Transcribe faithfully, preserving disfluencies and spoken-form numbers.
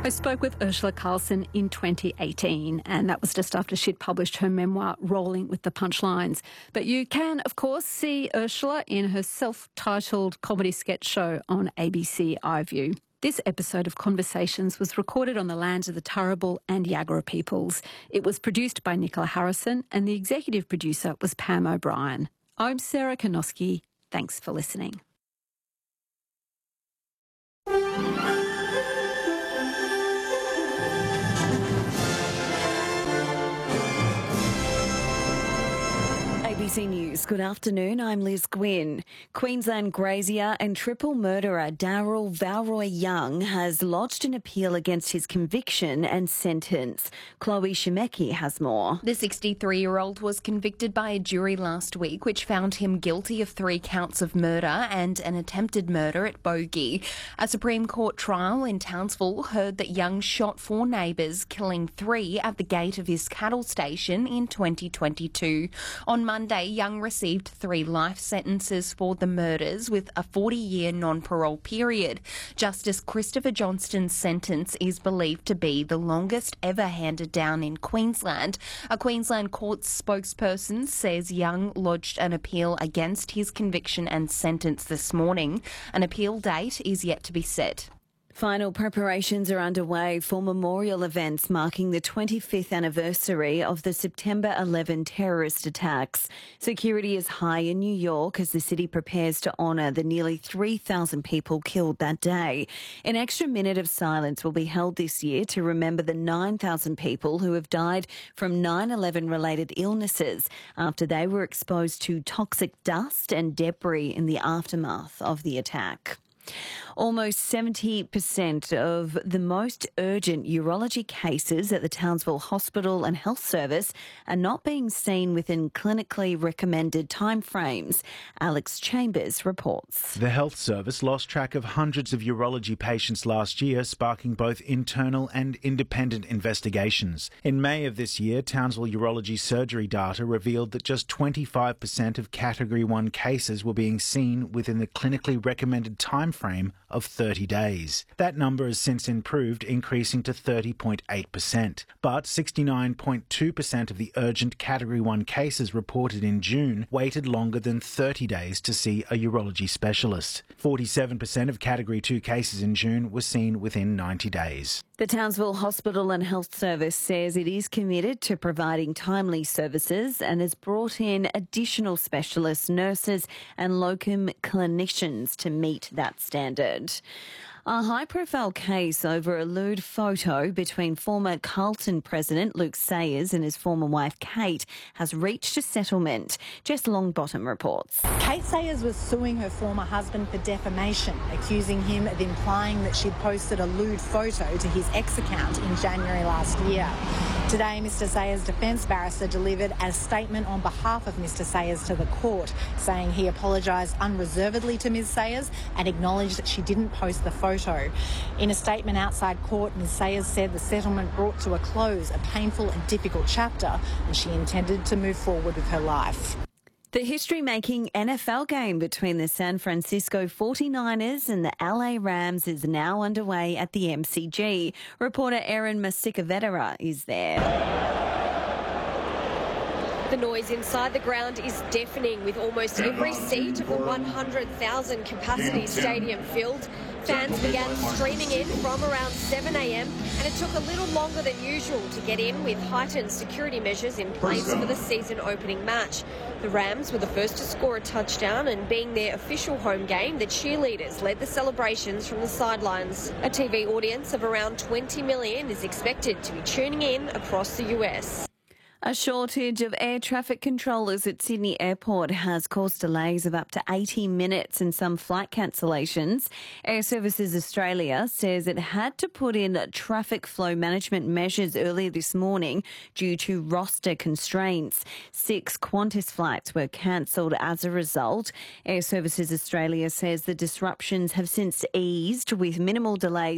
I spoke with Ursula Carlson in twenty eighteen, and that was just after she'd published her memoir, Rolling with the Punchlines. But you can, of course, see Ursula in her self-titled comedy sketch show on A B C iView. This episode of Conversations was recorded on the lands of the Turrbal and Yagara peoples. It was produced by Nicola Harrison, and the executive producer was Pam O'Brien. I'm Sarah Konoski. Thanks for listening. A B C News, good afternoon, I'm Liz Gwynn. Queensland grazier and triple murderer Daryl Valroy Young has lodged an appeal against his conviction and sentence. Chloe Shemeki has more. The sixty-three-year-old was convicted by a jury last week, which found him guilty of three counts of murder and an attempted murder at Bogey. A Supreme Court trial in Townsville heard that Young shot four neighbours, killing three at the gate of his cattle station in twenty twenty-two. On Monday, Young received three life sentences for the murders with a forty-year non-parole period. Justice Christopher Johnston's sentence is believed to be the longest ever handed down in Queensland. A Queensland court's spokesperson says Young lodged an appeal against his conviction and sentence this morning. An appeal date is yet to be set. Final preparations are underway for memorial events marking the twenty-fifth anniversary of the September eleventh terrorist attacks. Security is high in New York as the city prepares to honour the nearly three thousand people killed that day. An extra minute of silence will be held this year to remember the nine thousand people who have died from nine eleven related illnesses after they were exposed to toxic dust and debris in the aftermath of the attack. Almost seventy percent of the most urgent urology cases at the Townsville Hospital and Health Service are not being seen within clinically recommended timeframes. Alex Chambers reports. The Health Service lost track of hundreds of urology patients last year, sparking both internal and independent investigations. In May of this year, Townsville urology surgery data revealed that just twenty-five percent of Category one cases were being seen within the clinically recommended timeframe of thirty days. That number has since improved, increasing to thirty point eight percent. But sixty-nine point two percent of the urgent Category one cases reported in June waited longer than thirty days to see a urology specialist. forty-seven percent of Category two cases in June were seen within ninety days. The Townsville Hospital and Health Service says it is committed to providing timely services and has brought in additional specialists, nurses and locum clinicians to meet that standard. A high-profile case over a lewd photo between former Carlton president Luke Sayers and his former wife Kate has reached a settlement. Jess Longbottom reports. Kate Sayers was suing her former husband for defamation, accusing him of implying that she'd posted a lewd photo to his ex account in January last year. Today, Mr Sayers' defence barrister delivered a statement on behalf of Mr Sayers to the court, saying he apologised unreservedly to Ms Sayers and acknowledged that she didn't post the photo. In a statement outside court, Ms Sayers said the settlement brought to a close a painful and difficult chapter, and she intended to move forward with her life. The history-making N F L game between the San Francisco forty-niners and the L A Rams is now underway at the M C G. Reporter Erin Masikavedera is there. The noise inside the ground is deafening, with almost every seat of the one hundred thousand capacity stadium filled. Fans began streaming in from around seven a m and it took a little longer than usual to get in, with heightened security measures in place for the season opening match. The Rams were the first to score a touchdown, and being their official home game, the cheerleaders led the celebrations from the sidelines. A T V audience of around twenty million is expected to be tuning in across the U S. A shortage of air traffic controllers at Sydney Airport has caused delays of up to eighty minutes and some flight cancellations. Air Services Australia says it had to put in traffic flow management measures earlier this morning due to roster constraints. Six Qantas flights were cancelled as a result. Air Services Australia says the disruptions have since eased, with minimal delays